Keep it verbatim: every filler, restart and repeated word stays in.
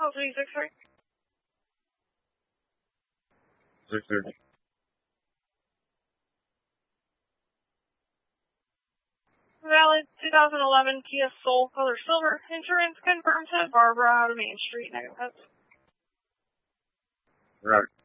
Oh, three six three. six thirty. Valid two thousand eleven Kia Soul color silver. Insurance confirmed to Barbara out of Main Street, Nugget. Right.